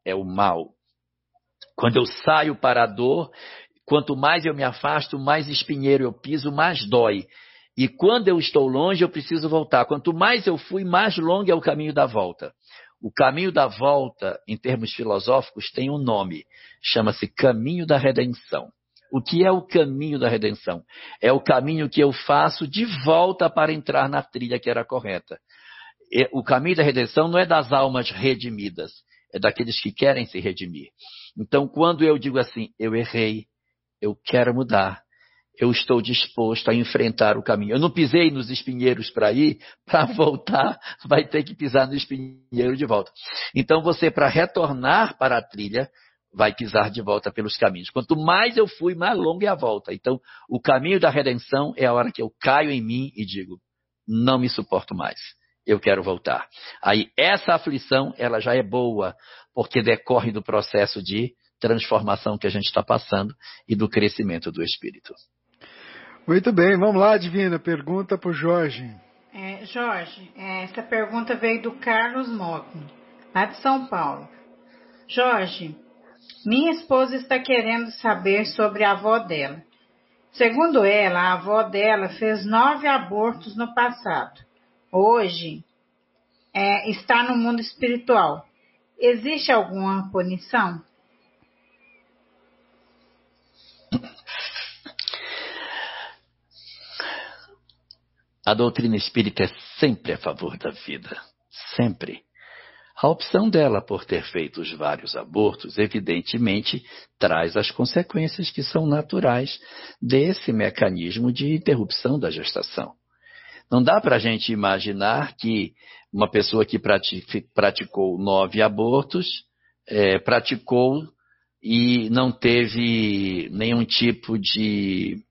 é o mal. Quando eu saio para a dor, quanto mais eu me afasto, mais espinheiro eu piso, mais dói. E quando eu estou longe, eu preciso voltar. Quanto mais eu fui, mais longo é o caminho da volta. O caminho da volta, em termos filosóficos, tem um nome. Chama-se caminho da redenção. O que é o caminho da redenção? É o caminho que eu faço de volta para entrar na trilha que era correta. O caminho da redenção não é das almas redimidas, é daqueles que querem se redimir. Então, quando eu digo assim, eu errei, eu quero mudar, eu estou disposto a enfrentar o caminho. Eu não pisei nos espinheiros para ir, para voltar, vai ter que pisar no espinheiro de volta. Então, você, para retornar para a trilha, vai pisar de volta pelos caminhos. Quanto mais eu fui, mais longa é a volta. Então, o caminho da redenção é a hora que eu caio em mim e digo, não me suporto mais, eu quero voltar. Aí, essa aflição, ela já é boa, porque decorre do processo de transformação que a gente está passando e do crescimento do espírito. Muito bem, vamos lá, Divina, pergunta para o Jorge. Jorge, essa pergunta veio do Carlos Mogni, lá de São Paulo. Jorge, minha esposa está querendo saber sobre a avó dela. Segundo ela, a avó dela fez 9 abortos no passado. Hoje, está no mundo espiritual. Existe alguma punição? A doutrina espírita é sempre a favor da vida. Sempre. A opção dela por ter feito os vários abortos, evidentemente, traz as consequências que são naturais desse mecanismo de interrupção da gestação. Não dá para a gente imaginar que uma pessoa que praticou 9 abortos, praticou e não teve nenhum tipo de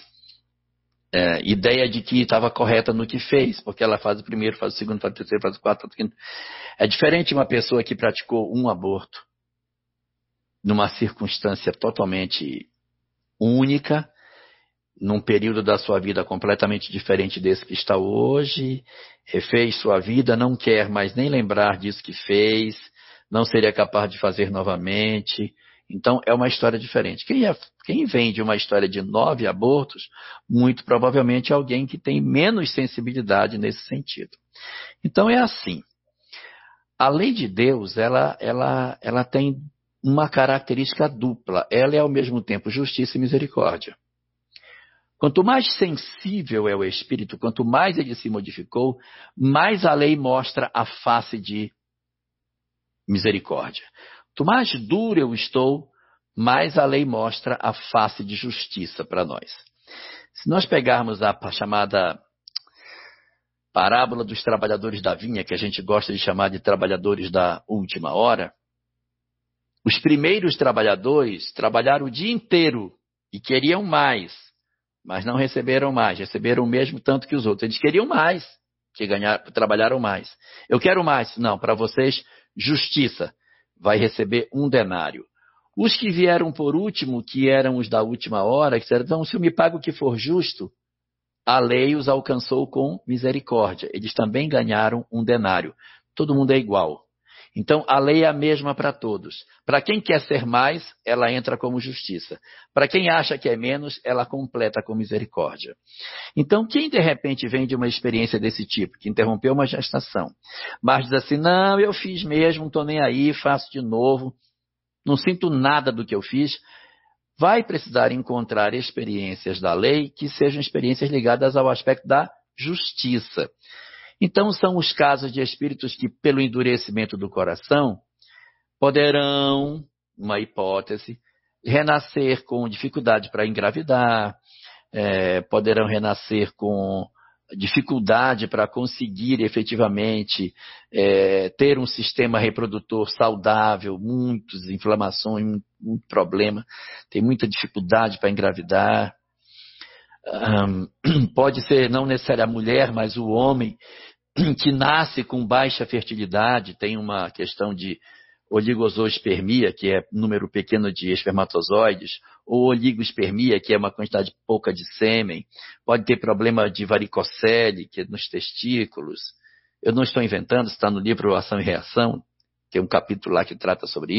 ideia de que estava correta no que fez, porque ela faz o primeiro, faz o segundo, faz o terceiro, faz o quarto, faz o quinto. É diferente de uma pessoa que praticou um aborto numa circunstância totalmente única, num período da sua vida completamente diferente desse que está hoje, refez sua vida, não quer mais nem lembrar disso que fez, não seria capaz de fazer novamente. Então, é uma história diferente. Quem vem de uma história de 9 abortos, muito provavelmente é alguém que tem menos sensibilidade nesse sentido. Então, é assim. A lei de Deus, ela tem uma característica dupla. Ela é, ao mesmo tempo, justiça e misericórdia. Quanto mais sensível é o espírito, quanto mais ele se modificou, mais a lei mostra a face de misericórdia. Quanto mais duro eu estou, mais a lei mostra a face de justiça para nós. Se nós pegarmos a chamada parábola dos trabalhadores da vinha, que a gente gosta de chamar de trabalhadores da última hora, os primeiros trabalhadores trabalharam o dia inteiro e queriam mais, mas não receberam mais, receberam o mesmo tanto que os outros. Eles queriam mais, que trabalharam mais. Eu quero mais. Não, para vocês, justiça. Vai receber 1 denário. Os que vieram por último, que eram os da última hora, que disseram, então, se eu me pago o que for justo, a lei os alcançou com misericórdia. Eles também ganharam 1 denário. Todo mundo é igual. Então, a lei é a mesma para todos. Para quem quer ser mais, ela entra como justiça. Para quem acha que é menos, ela completa com misericórdia. Então, quem de repente vem de uma experiência desse tipo, que interrompeu uma gestação, mas diz assim, não, eu fiz mesmo, não estou nem aí, faço de novo, não sinto nada do que eu fiz, vai precisar encontrar experiências da lei que sejam experiências ligadas ao aspecto da justiça. Então, são os casos de espíritos que, pelo endurecimento do coração, poderão, uma hipótese, renascer com dificuldade para engravidar, poderão renascer com dificuldade para conseguir efetivamente ter um sistema reprodutor saudável, muitas inflamações, muito problema, tem muita dificuldade para engravidar. Pode ser não necessariamente a mulher, mas o homem que nasce com baixa fertilidade, tem uma questão de oligospermia, que é número pequeno de espermatozoides, ou oligospermia, que é uma quantidade pouca de sêmen, pode ter problema de varicocele, que é nos testículos. Eu não estou inventando, está no livro Ação e Reação, tem um capítulo lá que trata sobre isso.